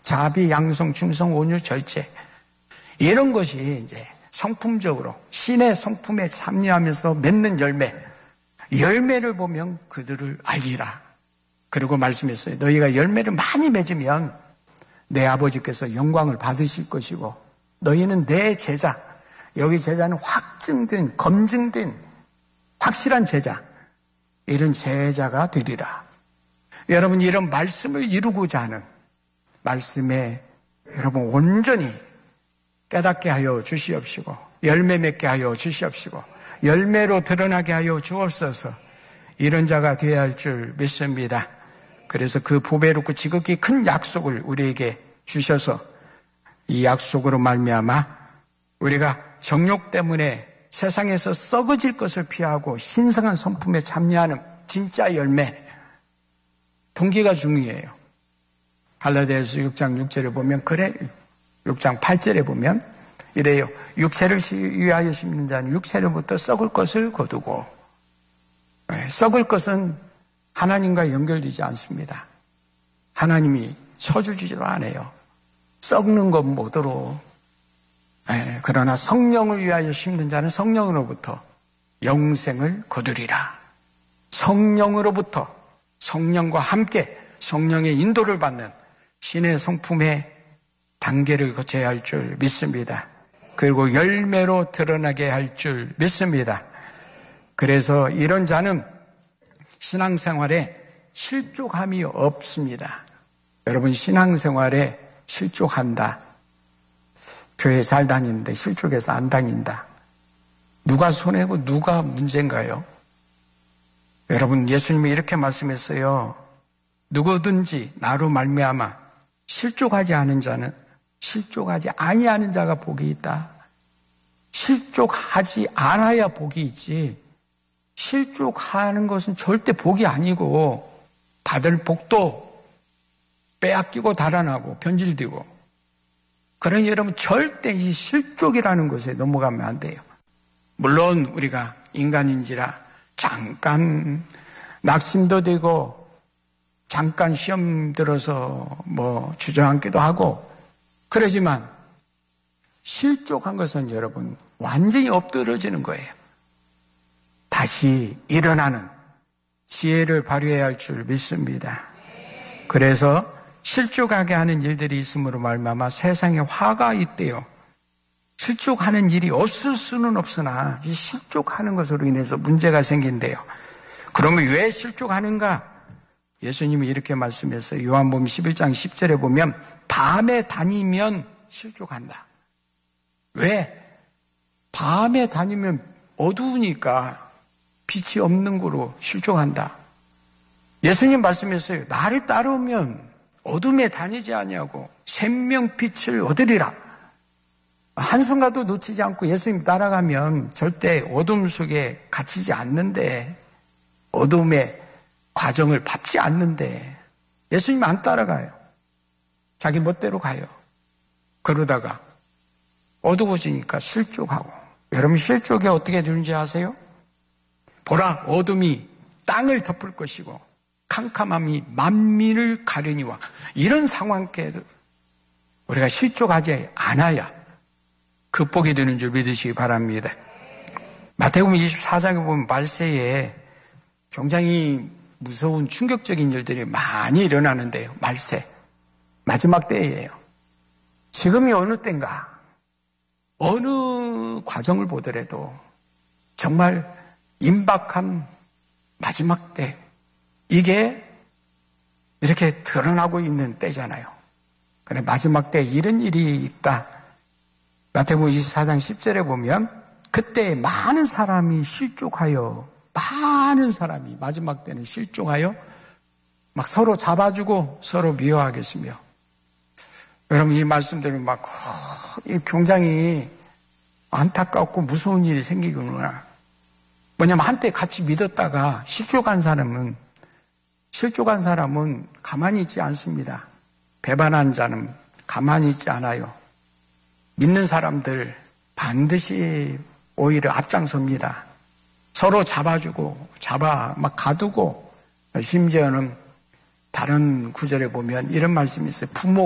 자비, 양성, 충성, 온유, 절제. 이런 것이 이제 성품적으로 신의 성품에 참여하면서 맺는 열매를 보면 그들을 알리라. 그리고 말씀했어요. 너희가 열매를 많이 맺으면 내 아버지께서 영광을 받으실 것이고 너희는 내 제자, 여기 제자는 확증된, 검증된 확실한 제자, 이런 제자가 되리라. 여러분, 이런 말씀을 이루고자 하는 말씀에 여러분 온전히 깨닫게 하여 주시옵시고 열매 맺게 하여 주시옵시고 열매로 드러나게 하여 주옵소서. 이런 자가 되어야 할 줄 믿습니다. 그래서 그 보배롭고 지극히 큰 약속을 우리에게 주셔서 이 약속으로 말미암아 우리가 정욕 때문에 세상에서 썩어질 것을 피하고 신성한 성품에 참여하는 진짜 열매, 동기가 중요해요. 갈라디아서 6장 6절에 보면 그래, 6장 8절에 보면 이래요. 육체를 위하여 심는 자는 육체로부터 썩을 것을 거두고, 썩을 것은 하나님과 연결되지 않습니다. 하나님이 쳐주지도 않아요. 썩는 것 못으로. 그러나 성령을 위하여 심는 자는 성령으로부터 영생을 거두리라. 성령으로부터, 성령과 함께 성령의 인도를 받는 신의 성품의 단계를 거쳐야 할 줄 믿습니다. 그리고 열매로 드러나게 할 줄 믿습니다. 그래서 이런 자는 신앙생활에 실족함이 없습니다. 여러분, 신앙생활에 실족한다. 교회 잘 다니는데 실족해서 안 다닌다. 누가 손해고 누가 문제인가요? 여러분, 예수님이 이렇게 말씀했어요. 누구든지 나로 말미암아 실족하지 않은 자는 실족하지 아니하는 자가 복이 있다. 실족하지 않아야 복이 있지. 실족하는 것은 절대 복이 아니고 받을 복도 빼앗기고 달아나고 변질되고. 그러니 여러분 절대 이 실족이라는 것에 넘어가면 안 돼요. 물론 우리가 인간인지라 잠깐 낙심도 되고 잠깐 시험 들어서 주저앉기도 하고 그러지만 실족한 것은 여러분 완전히 엎드러지는 거예요. 다시 일어나는 지혜를 발휘해야 할 줄 믿습니다. 그래서 실족하게 하는 일들이 있음으로 말미암아 세상에 화가 있대요. 실족하는 일이 없을 수는 없으나 이 실족하는 것으로 인해서 문제가 생긴대요. 그러면 왜 실족하는가? 예수님이 이렇게 말씀했어요. 요한복음 11장 10절에 보면 밤에 다니면 실족한다. 왜? 밤에 다니면 어두우니까 빛이 없는 거로 실족한다. 예수님 말씀했어요. 나를 따르면 어둠에 다니지 아니하고 생명빛을 얻으리라. 한순간도 놓치지 않고 예수님 따라가면 절대 어둠 속에 갇히지 않는데, 어둠의 과정을 밟지 않는데 예수님 안 따라가요. 자기 멋대로 가요. 그러다가 어두워지니까 실족하고. 여러분, 실족이 어떻게 되는지 아세요? 보라, 어둠이 땅을 덮을 것이고 캄캄함이 만민을 가르니와. 이런 상황께도 우리가 실족하지 않아야 극복이 되는 줄 믿으시기 바랍니다. 마태복음 24장에 보면 말세에 굉장히 무서운 충격적인 일들이 많이 일어나는데요. 말세, 마지막 때예요. 지금이 어느 때인가, 어느 과정을 보더라도 정말 임박한 마지막 때, 이게 이렇게 드러나고 있는 때잖아요. 그런데 마지막 때 이런 일이 있다. 마태복음 24장 10절에 보면 그때 많은 사람이 실족하여, 많은 사람이 마지막 때는 실족하여 막 서로 잡아주고 서로 미워하겠으며. 여러분, 이 말씀들은 굉장히 안타깝고 무서운 일이 생기구나. 뭐냐면 한때 같이 믿었다가 실족한 사람은 가만히 있지 않습니다. 배반한 자는 가만히 있지 않아요. 믿는 사람들 반드시 오히려 앞장섭니다. 서로 잡아주고 가두고, 심지어는 다른 구절에 보면 이런 말씀이 있어요. 부모